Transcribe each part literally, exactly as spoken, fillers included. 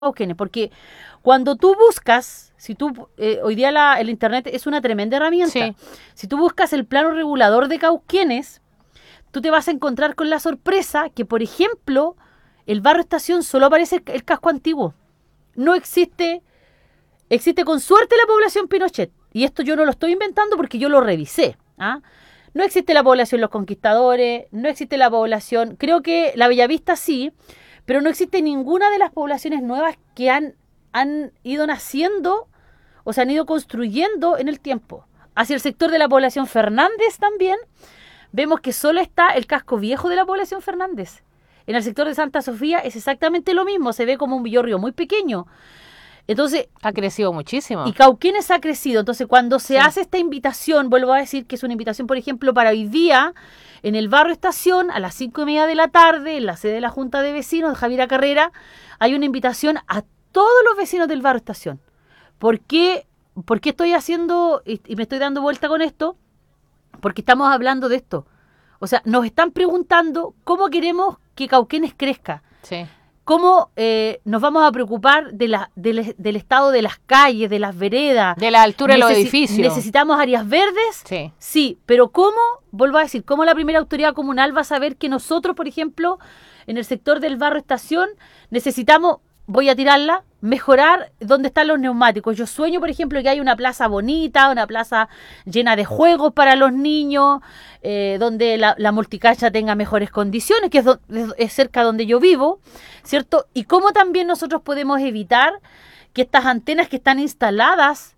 Cauquenes, porque cuando tú buscas, si tú eh, hoy día la, el internet es una tremenda herramienta. Sí. Si tú buscas el plano regulador de Cauquenes, tú te vas a encontrar con la sorpresa que, por ejemplo, el barrio Estación solo aparece el, el casco antiguo. No existe, existe con suerte la población Pinochet. Y esto yo no lo estoy inventando porque yo lo revisé. ¿ah? No existe la población Los Conquistadores, no existe la población, creo que la Bellavista sí, pero no existe ninguna de las poblaciones nuevas que han, han ido naciendo o se han ido construyendo en el tiempo. Hacia el sector de la población Fernández también, vemos que solo está el casco viejo de la población Fernández. En el sector de Santa Sofía es exactamente lo mismo, se ve como un villorrio muy pequeño. Entonces, ha crecido muchísimo. Y Cauquenes ha crecido. Entonces, cuando se Sí. hace esta invitación, vuelvo a decir que es una invitación, por ejemplo, para hoy día, en el barrio Estación, a las cinco y media de la tarde, en la sede de la Junta de Vecinos de Javiera Carrera, hay una invitación a todos los vecinos del barrio Estación. ¿Por qué, por qué estoy haciendo y, y me estoy dando vuelta con esto? Porque estamos hablando de esto. O sea, nos están preguntando cómo queremos que Cauquenes crezca. Sí. ¿Cómo eh, nos vamos a preocupar de la, del, del estado de las calles, de las veredas? De la altura de los Necesi- edificios. ¿Necesitamos áreas verdes? Sí. Sí, pero ¿cómo? Vuelvo a decir, ¿cómo la primera autoridad comunal va a saber que nosotros, por ejemplo, en el sector del barrio Estación, necesitamos, voy a tirarla, mejorar donde están los neumáticos? Yo sueño, por ejemplo, que hay una plaza bonita, una plaza llena de juegos para los niños, eh, donde la, la multicancha tenga mejores condiciones, que es, do, es cerca donde yo vivo, ¿cierto? Y cómo también nosotros podemos evitar que estas antenas que están instaladas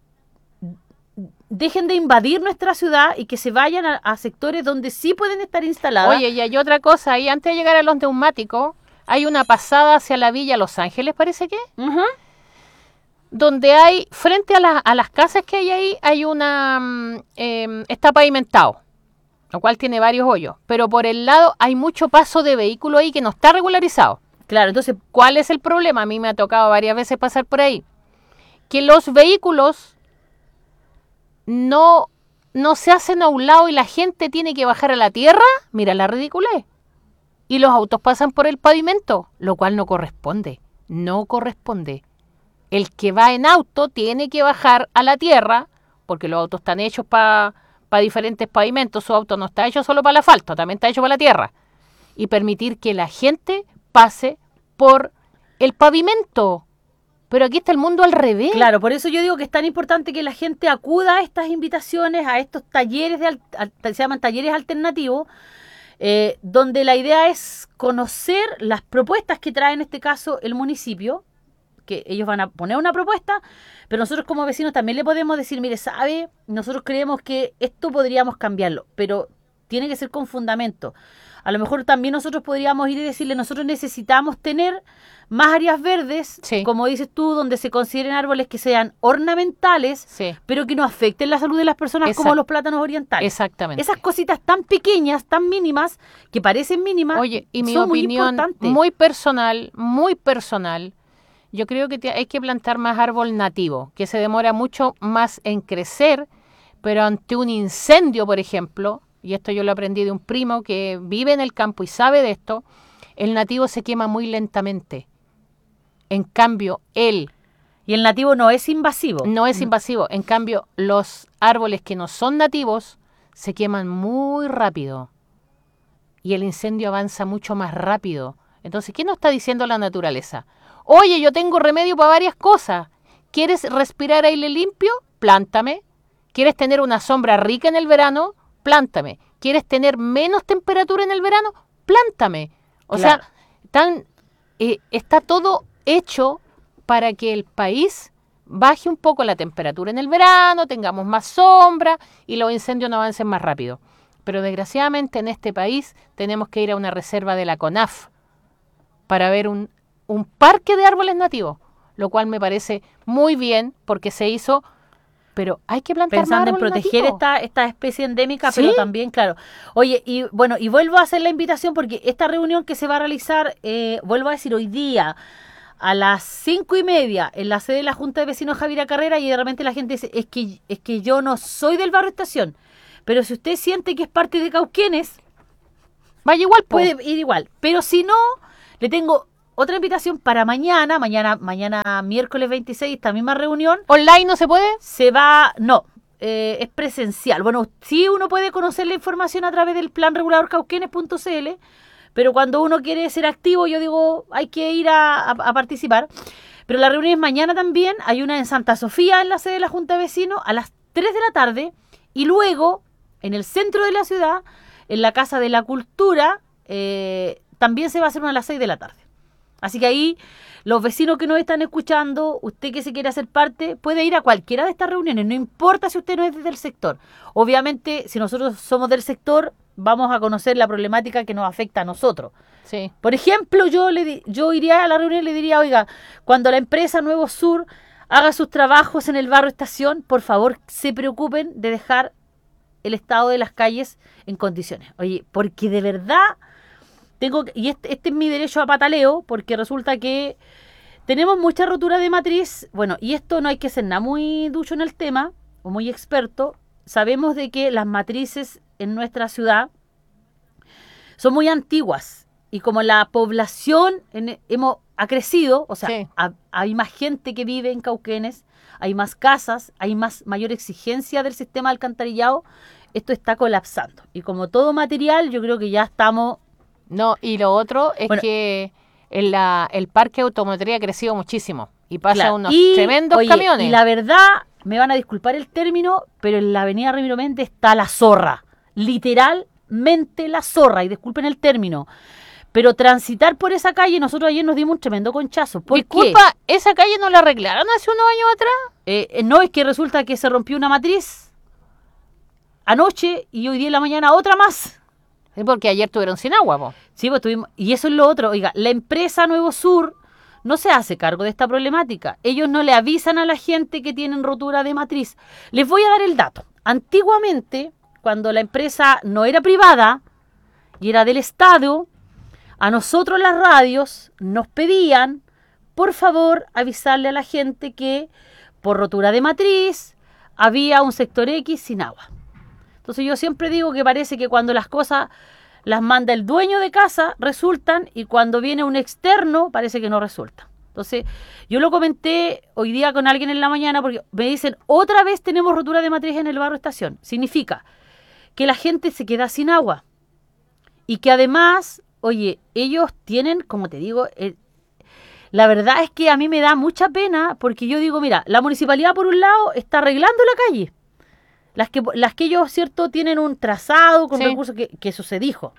dejen de invadir nuestra ciudad y que se vayan a, a sectores donde sí pueden estar instaladas. Oye, y hay otra cosa, ahí antes de llegar a los neumáticos, hay una pasada hacia la Villa Los Ángeles, parece que, Uh-huh. donde hay, frente a, la, a las casas que hay ahí, hay una, mm, eh, está pavimentado, lo cual tiene varios hoyos, pero por el lado hay mucho paso de vehículo ahí que no está regularizado. Claro, entonces, ¿Cuál es el problema? A mí me ha tocado varias veces pasar por ahí. Que los vehículos no, no se hacen a un lado y la gente tiene que bajar a la tierra. Mira la ridiculez. Y los autos pasan por el pavimento, lo cual no corresponde. No corresponde. El que va en auto tiene que bajar a la tierra, porque los autos están hechos para pa diferentes pavimentos. Su auto no está hecho solo para el asfalto, también está hecho para la tierra. Y permitir que la gente pase por el pavimento. Pero aquí está el mundo al revés. claro, por eso yo digo que es tan importante que la gente acuda a estas invitaciones, a estos talleres, de al, al, se llaman talleres alternativos, eh, donde la idea es conocer las propuestas que trae en este caso el municipio, que ellos van a poner una propuesta, pero nosotros como vecinos también le podemos decir, mire, sabe, nosotros creemos que esto podríamos cambiarlo, pero tiene que ser con fundamento. A lo mejor también nosotros podríamos ir y decirle, nosotros necesitamos tener más áreas verdes, Sí. como dices tú, donde se consideren árboles que sean ornamentales, Sí, pero que no afecten la salud de las personas, Exact- como los plátanos orientales. exactamente. Esas cositas tan pequeñas, tan mínimas, que parecen mínimas, Oye, y mi son muy opinión importantes. muy personal, muy personal, yo creo que te- hay que plantar más árbol nativo, que se demora mucho más en crecer, pero ante un incendio, por ejemplo, y esto yo lo aprendí de un primo que vive en el campo y sabe de esto, el nativo se quema muy lentamente. En cambio, él Y el nativo no es invasivo. no es invasivo. En cambio, los árboles que no son nativos se queman muy rápido. Y el incendio avanza mucho más rápido. Entonces, ¿qué nos está diciendo la naturaleza? Oye, yo tengo remedio para varias cosas. ¿Quieres respirar aire limpio? Plántame. ¿Quieres tener una sombra rica en el verano? Plántame. ¿Quieres tener menos temperatura en el verano? Plántame. O Claro. sea, tan, eh, está todo hecho para que el país baje un poco la temperatura en el verano, tengamos más sombra y los incendios no avancen más rápido. Pero desgraciadamente en este país tenemos que ir a una reserva de la CONAF para ver un, un parque de árboles nativos, lo cual me parece muy bien porque se hizo, pero hay que plantar más Pensando en árboles proteger nativos. esta, esta especie endémica, Sí. pero también, claro. Oye, y bueno, y vuelvo a hacer la invitación porque esta reunión que se va a realizar, eh, vuelvo a decir, hoy día, a las cinco y media, en la sede de la Junta de Vecinos Javiera Carrera, y de repente la gente dice, es que, es que yo no soy del barrio Estación, pero si usted siente que es parte de Cauquenes, Vaya igual, po. puede ir igual. Pero si no, le tengo otra invitación para mañana, mañana, mañana miércoles veintiséis, esta misma reunión. ¿Online no se puede? Se va, no, eh, es presencial. Bueno, sí uno puede conocer la información a través del plan regulador cauquenes punto c l, pero cuando uno quiere ser activo, yo digo, hay que ir a, a, a participar. Pero la reunión es mañana también, hay una en Santa Sofía, en la sede de la Junta de Vecinos, a las tres de la tarde, y luego, en el centro de la ciudad, en la Casa de la Cultura, eh, también se va a hacer una a las seis de la tarde. Así que ahí, los vecinos que nos están escuchando, usted que se quiere hacer parte, puede ir a cualquiera de estas reuniones, no importa si usted no es del sector. Obviamente, si nosotros somos del sector, vamos a conocer la problemática que nos afecta a nosotros. Sí. Por ejemplo, yo le di, yo iría a la reunión y le diría, oiga, cuando la empresa Nuevo Sur haga sus trabajos en el barrio Estación, por favor, se preocupen de dejar el estado de las calles en condiciones. Oye, porque de verdad... Tengo, y este, este es mi derecho a pataleo, porque resulta que tenemos mucha rotura de matriz. Bueno, y esto no hay que ser nada muy ducho en el tema, o muy experto. Sabemos de que las matrices en nuestra ciudad son muy antiguas. Y como la población en, hemos, ha crecido, o sea, Sí. ha, hay más gente que vive en Cauquenes, hay más casas, hay más mayor exigencia del sistema de alcantarillado, esto está colapsando. Y como todo material, yo creo que ya estamos... No, y lo otro es Bueno. que en la, el parque de automotriz ha crecido muchísimo y pasa Claro, unos y, tremendos oye, camiones. Y la verdad, me van a disculpar el término, pero en la avenida Ramiro Méndez está la zorra. Literalmente la zorra, y disculpen el término. Pero transitar por esa calle, nosotros ayer nos dimos un tremendo conchazo. ¿Por Disculpa, ¿esa calle no la arreglaron hace unos años atrás? qué? Eh, no, es que resulta que se rompió una matriz anoche y hoy día en la mañana otra más. Sí, porque ayer tuvieron sin agua, po. Sí, pues tuvimos, y eso es lo otro. Oiga, la empresa Nuevo Sur no se hace cargo de esta problemática. Ellos no le avisan a la gente que tienen rotura de matriz. Les voy a dar el dato. Antiguamente, cuando la empresa no era privada y era del Estado, a nosotros las radios nos pedían, por favor, avisarle a la gente que por rotura de matriz había un sector X sin agua. Entonces yo siempre digo que parece que cuando las cosas las manda el dueño de casa, resultan, y cuando viene un externo, parece que no resulta. Entonces, yo lo comenté hoy día con alguien en la mañana, porque me dicen, otra vez tenemos rotura de matriz en el barrio Estación. Significa que la gente se queda sin agua. Y que además, oye, ellos tienen, como te digo, el, la verdad es que a mí me da mucha pena, porque yo digo, mira, la municipalidad por un lado está arreglando la calle. Las que, las que ellos, ¿cierto?, tienen un trazado con Sí. recursos, que, que eso se dijo.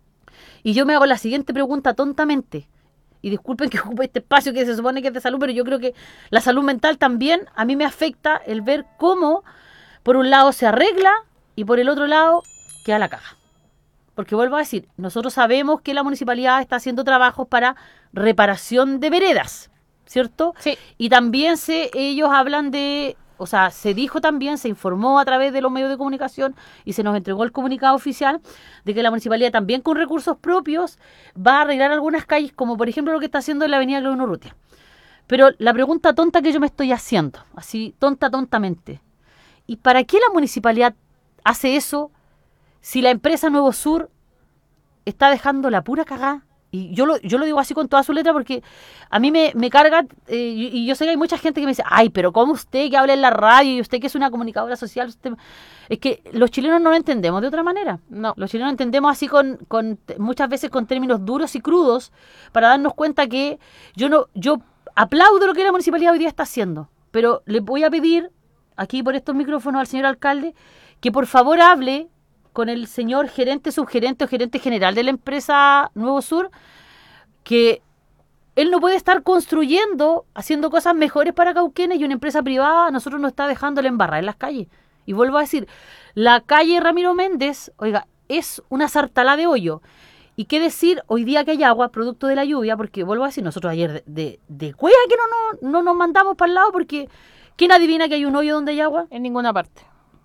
Y yo me hago la siguiente pregunta tontamente. Y disculpen que ocupe este espacio que se supone que es de salud, pero yo creo que la salud mental también a mí me afecta el ver cómo, por un lado, se arregla y por el otro lado, queda la caja. Porque vuelvo a decir, nosotros sabemos que la municipalidad está haciendo trabajos para reparación de veredas, ¿cierto? Sí. Y también se, ellos hablan de... O sea, se dijo también, se informó a través de los medios de comunicación y se nos entregó el comunicado oficial de que la municipalidad también con recursos propios va a arreglar algunas calles, como por ejemplo lo que está haciendo en la avenida Claudio Urrutia. Pero la pregunta tonta que yo me estoy haciendo, así tonta tontamente, ¿y para qué la municipalidad hace eso si la empresa Nuevo Sur está dejando la pura cagada? Y yo lo, yo lo digo así con toda su letra porque a mí me, me carga, eh, y, y yo sé que hay mucha gente que me dice, ay, pero ¿cómo usted que habla en la radio y usted que es una comunicadora social? Usted... Es que los chilenos no lo entendemos de otra manera. No. Los chilenos entendemos así con, con muchas veces con términos duros y crudos para darnos cuenta que yo no yo aplaudo lo que la municipalidad hoy día está haciendo, pero le voy a pedir aquí por estos micrófonos al señor alcalde que por favor hable con el señor gerente, subgerente o gerente general de la empresa Nuevo Sur, que él no puede estar construyendo, haciendo cosas mejores para Cauquenes y una empresa privada a nosotros nos está dejando la embarrada en las calles. Y vuelvo a decir, la calle Ramiro Méndez, oiga, es una sartalá de hoyo. Y qué decir hoy día que hay agua, producto de la lluvia, porque vuelvo a decir, nosotros ayer de, de, de cueva que no, no, no nos mandamos para el lado, porque ¿quién adivina que hay un hoyo donde hay agua? En ninguna parte.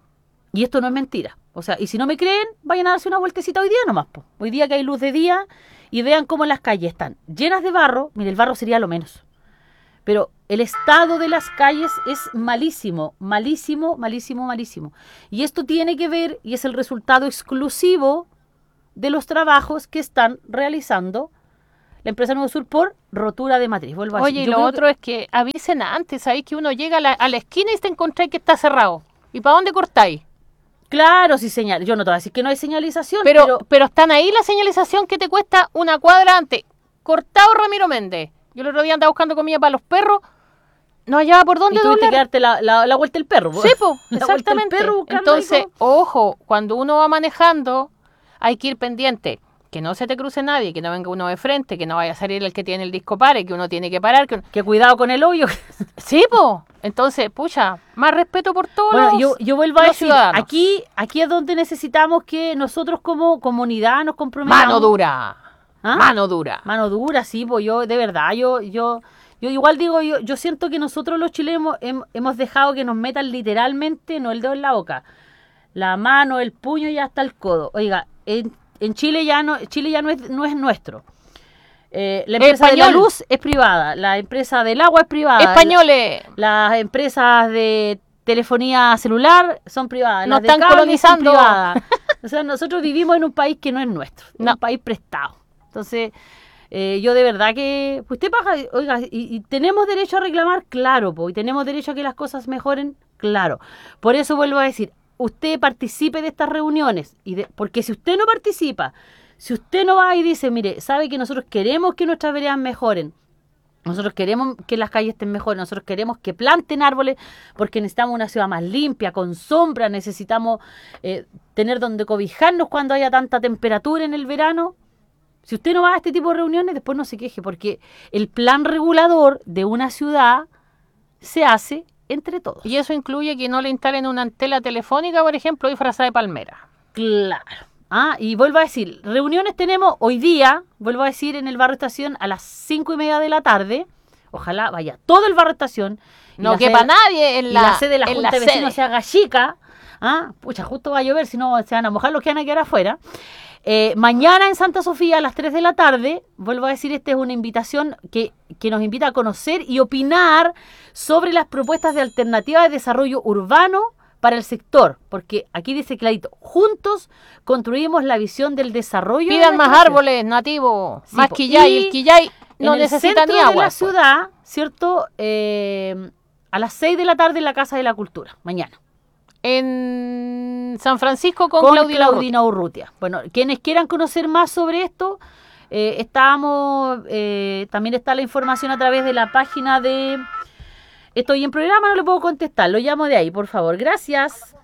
Y esto no es mentira. O sea, y si no me creen, vayan a darse una vueltecita hoy día nomás, po. Hoy día que hay luz de día y vean cómo las calles están llenas de barro. Mire, el barro sería lo menos. Pero el estado de las calles es malísimo, malísimo, malísimo, malísimo. Y esto tiene que ver, y es el resultado exclusivo de los trabajos que están realizando la empresa Nuevo Sur por rotura de matriz. Vuelvo a Oye, decir. y Yo lo creo otro es que avisen antes, sabéis que uno llega a la, a la esquina y te encontráis que está cerrado. ¿Y para dónde cortáis? que- claro, sí señal. Yo no te voy a decir que no hay señalización, Pero, pero, pero están ahí la señalización que te cuesta una cuadra antes. Cortado Ramiro Méndez. Yo el otro día andaba buscando comida para los perros. No hallaba por y dónde tuviste que doblar. darte la, la, la vuelta del perro. po. Sí, po, La vuelta del exactamente. perro buscando ahí Entonces, como- ojo, cuando uno va manejando, hay que ir pendiente. Que no se te cruce nadie, que no venga uno de frente, que no vaya a salir el que tiene el disco pare, que uno tiene que parar. Que uno- que cuidado con el hoyo. Sí, po. Entonces, pucha, más respeto por todos Bueno, los, yo, yo vuelvo a los decir, ciudadanos. aquí, aquí es donde necesitamos que nosotros como comunidad nos comprometamos. Mano dura. ¿Ah? Mano dura. Mano dura, sí, pues yo, de verdad, yo, yo, yo igual digo, yo, yo siento que nosotros los chilenos hem- hemos dejado que nos metan literalmente, no el dedo en la boca, la mano, el puño y hasta el codo. Oiga, en, en Chile ya no, Chile ya no es, no es nuestro. Eh, la empresa de la Español. luz es privada, la empresa del agua es privada. Españoles. la- las empresas de telefonía celular son privadas. Nos las de están cable colonizando. son privadas. O sea, nosotros vivimos en un país que no es nuestro, No. un país prestado. Entonces, eh, yo de verdad que... Usted paga, oiga, y, y tenemos derecho a reclamar, claro, po, y tenemos derecho a que las cosas mejoren, claro. Por eso vuelvo a decir, usted participe de estas reuniones, y de- porque si usted no participa, si usted no va y dice, mire, sabe que nosotros queremos que nuestras veredas mejoren, nosotros queremos que las calles estén mejores, nosotros queremos que planten árboles porque necesitamos una ciudad más limpia, con sombra, necesitamos eh, tener donde cobijarnos cuando haya tanta temperatura en el verano. Si usted no va a este tipo de reuniones, después no se queje, porque el plan regulador de una ciudad se hace entre todos. Y eso incluye que no le instalen una antena telefónica, por ejemplo, disfrazada de palmera. Claro. Ah, y vuelvo a decir, reuniones tenemos hoy día, vuelvo a decir, en el barrio Estación a las cinco y media de la tarde. Ojalá vaya todo el barrio Estación. y No la quepa sede- nadie en y la, la sede de la en Junta la de Vecinos sede. se haga chica. Ah, pucha, justo va a llover, si no se van a mojar los que van a quedar afuera. Eh, mañana en Santa Sofía a las tres de la tarde, vuelvo a decir, esta es una invitación que, que nos invita a conocer y opinar sobre las propuestas de alternativa de desarrollo urbano para el sector, porque aquí dice clarito, juntos construimos la visión del desarrollo. de Pidan más nuestra ciudad. árboles nativos, Sí, más po. quillay. Y El quillay no en el necesita centro ni agua. de la ciudad, ¿cierto? Eh, a las seis de la tarde en la Casa de la Cultura, mañana. En San Francisco con, Con Claudina Urrutia. Claudina Urrutia. Bueno, quienes quieran conocer más sobre esto, eh, estamos, eh, también está la información a través de la página de Estoy en Programa, no le puedo contestar, lo llamo de ahí, por favor, gracias.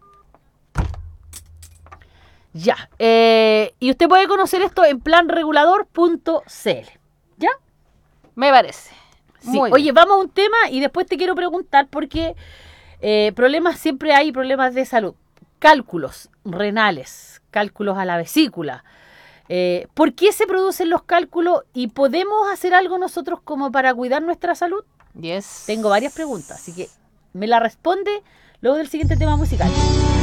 Ya, eh, y usted puede conocer esto en planregulador punto c l, ¿ya? Me parece. Sí. Muy Oye, bien. vamos a un tema y después te quiero preguntar porque eh, problemas siempre hay, problemas de salud. Cálculos renales, cálculos a la vesícula. Eh, ¿Por qué se producen los cálculos y podemos hacer algo nosotros como para cuidar nuestra salud? Yes. Tengo varias preguntas, así que me la responde luego del siguiente tema musical.